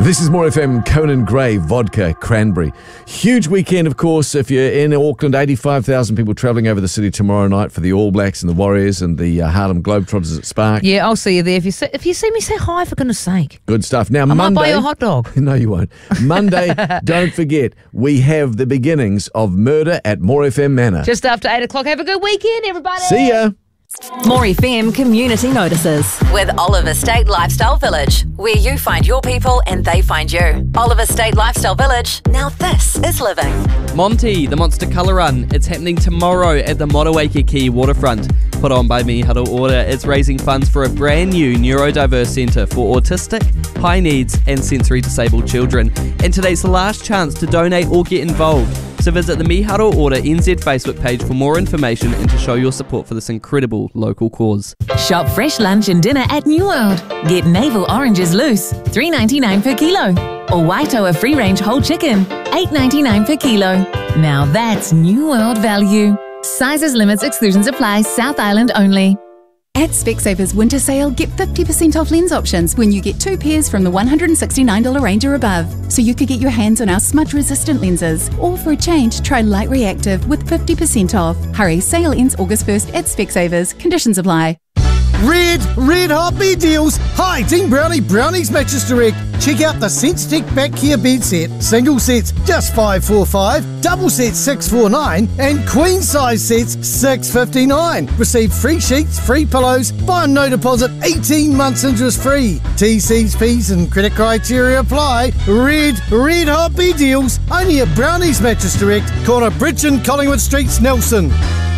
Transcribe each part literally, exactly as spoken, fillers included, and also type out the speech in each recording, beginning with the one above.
This is More F M, Conan Gray, Vodka, Cranberry. Huge weekend, of course, if you're in Auckland. eighty-five thousand people travelling over the city tomorrow night for the All Blacks and the Warriors and the uh, Harlem Globetrotters at Spark. Yeah, I'll see you there. If you see, if you see me, say hi, for goodness sake. Good stuff. Now, I Monday... might buy you a hot dog. No, you won't. Monday, don't forget, we have the beginnings of Murder at More F M Manor. Just after eight o'clock. Have a good weekend, everybody. See ya. More F M Community Notices with Oliver State Lifestyle Village, where you find your people and they find you. Oliver State Lifestyle Village. Now this is living. Monty, the Monster Colour Run. It's happening tomorrow at the Motueka Key waterfront. Put on by Me Huddle Order. It's raising funds for a brand new neurodiverse centre for autistic, high needs and sensory disabled children. And today's the last chance to donate or get involved. So visit the Me Huddle Order N Z Facebook page for more information and to show your support for this incredible local cause. Shop fresh lunch and dinner at New World. Get navel oranges loose, three ninety-nine per kilo. Or Waitoa free range whole chicken, eight ninety-nine per kilo. Now that's New World value. Sizes, limits, exclusions apply. South Island only. At Specsavers Winter Sale, get fifty percent off lens options when you get two pairs from the one hundred sixty-nine dollars range or above. So you could get your hands on our smudge-resistant lenses. Or for a change, try Light Reactive with fifty percent off. Hurry, sale ends August first at Specsavers. Conditions apply. Red, red hot bed deals. Hi, Team Brownie, Brownie's Mattress Direct. Check out the SenseTech Back Care bed set. Single sets just five forty-five, double sets six forty-nine, and queen size sets six fifty-nine. Receive free sheets, free pillows, buy on no deposit, eighteen months interest free. T Cs, Ps and credit criteria apply. Red, red hot bed deals. Only at Brownie's Mattress Direct, corner Bridge and Collingwood Streets, Nelson.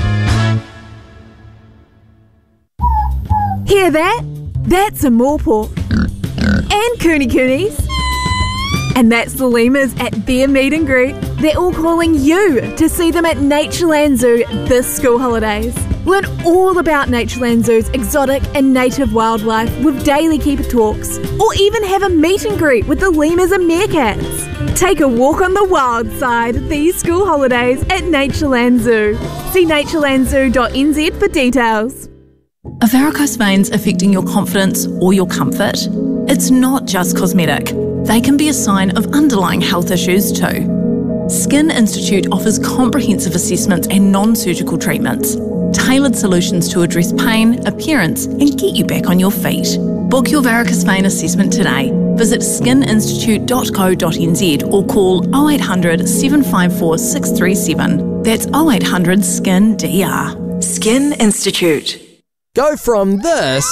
Hear that? That's a Maupo. And Cooney Coonies. And that's the lemurs at their meet and greet. They're all calling you to see them at Natureland Zoo this school holidays. Learn all about Natureland Zoo's exotic and native wildlife with daily keeper talks. Or even have a meet and greet with the lemurs and meerkats. Take a walk on the wild side these school holidays at Natureland Zoo. See natureland zoo dot n z for details. Are varicose veins affecting your confidence or your comfort? It's not just cosmetic. They can be a sign of underlying health issues too. Skin Institute offers comprehensive assessments and non-surgical treatments, tailored solutions to address pain, appearance and get you back on your feet. Book your varicose vein assessment today. Visit skin institute dot co dot n z or call oh eight hundred, seven five four, six three seven. That's oh eight hundred, S K I N D R. Skin Institute. Go from this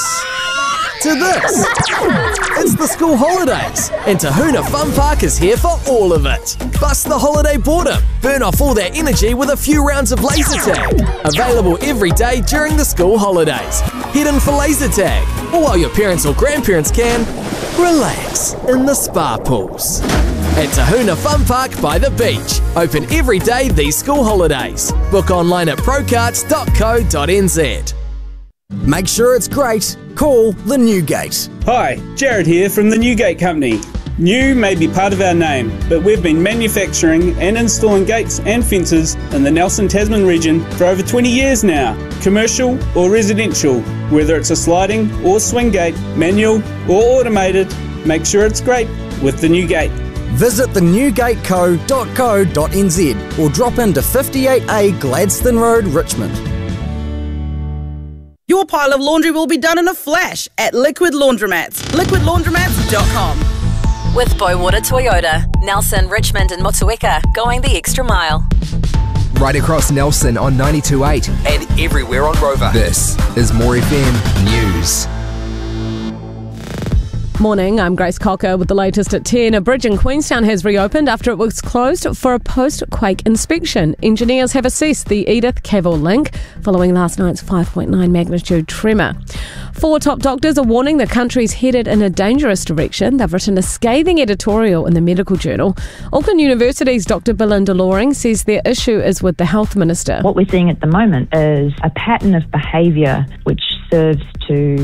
to this. It's the school holidays, and Tahuna Fun Park is here for all of it. Bust the holiday boredom. Burn off all that energy with a few rounds of laser tag. Available every day during the school holidays. Head in for laser tag, or while your parents or grandparents can, relax in the spa pools. At Tahuna Fun Park by the beach. Open every day these school holidays. Book online at procarts dot co dot n z. Make sure it's great. Call the Newgate. Hi, Jared here from the Newgate Company. New may be part of our name, but we've been manufacturing and installing gates and fences in the Nelson Tasman region for over twenty years now. Commercial or residential, whether it's a sliding or swing gate, manual or automated, make sure it's great with the Newgate. Visit the newgate co dot co dot n z or drop into fifty-eight A Gladstone Road, Richmond. Your pile of laundry will be done in a flash at Liquid Laundromats. liquid laundromats dot com. With Boywater Toyota, Nelson, Richmond and Motueka, going the extra mile. Right across Nelson on ninety-two point eight and everywhere on Rover. This is More F M News. Morning, I'm Grace Cocker with the latest at ten. A bridge in Queenstown has reopened after it was closed for a post-quake inspection. Engineers have assessed the Edith Cavell link following last night's five point nine magnitude tremor. Four top doctors are warning the country's headed in a dangerous direction. They've written a scathing editorial in the Medical Journal. Auckland University's Doctor Belinda Loring says their issue is with the Health Minister. What we're seeing at the moment is a pattern of behaviour which serves to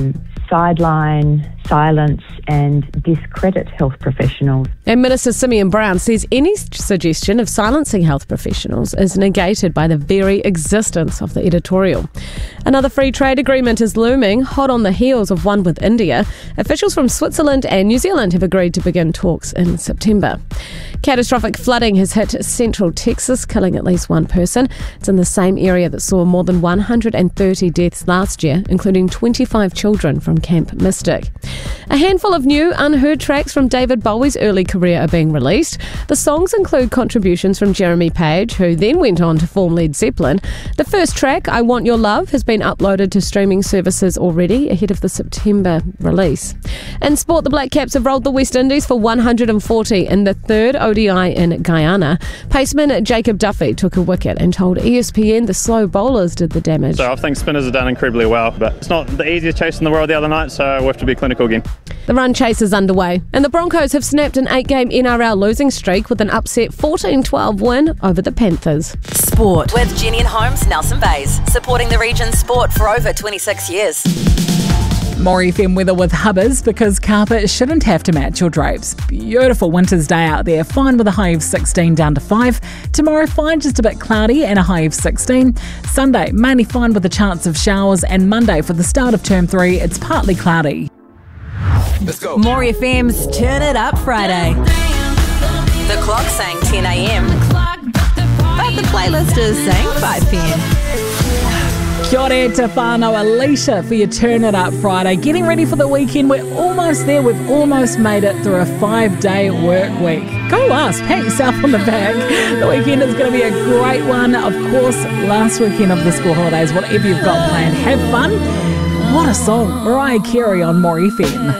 sideline, silence and discredit health professionals. And Minister Simeon Brown says any suggestion of silencing health professionals is negated by the very existence of the editorial. Another free trade agreement is looming, hot on the heels of one with India. Officials from Switzerland and New Zealand have agreed to begin talks in September. Catastrophic flooding has hit central Texas, killing at least one person. It's in the same area that saw more than one hundred thirty deaths last year, including twenty-five children from Camp Mystic. A handful of new, unheard tracks from David Bowie's early career are being released. The songs include contributions from Jeremy Page, who then went on to form Led Zeppelin. The first track, I Want Your Love, has been uploaded to streaming services already, ahead of the September release. In sport, the Black Caps have rolled the West Indies for one hundred forty in the third O D I in Guyana. Paceman Jacob Duffy took a wicket and told E S P N the slow bowlers did the damage. So I think spinners have done incredibly well, but it's not the easiest chase in the world the other night, so we have to be clinical again. The run chase is underway, and the Broncos have snapped an eight-game N R L losing streak with an upset fourteen twelve win over the Panthers. Sport with Jenny and Holmes, Nelson Bays, supporting the region's sport for over twenty-six years. More F M weather with Hubbers, because carpet shouldn't have to match your drapes. Beautiful winter's day out there, fine with a high of sixteen down to five. Tomorrow fine, just a bit cloudy and a high of sixteen. Sunday mainly fine with a chance of showers, and Monday for the start of term three it's partly cloudy. Let's go. More F M's Turn It Up Friday. The clock's saying ten a.m, but the playlist is saying five p.m. Kia ora te whānau Alicia for your Turn It Up Friday. Getting ready for the weekend. We're almost there. We've almost made it through a five-day work week. Go us. Pat yourself on the back. The weekend is going to be a great one. Of course, last weekend of the school holidays, whatever you've got planned, have fun. What a song. Mariah Carey on More F M.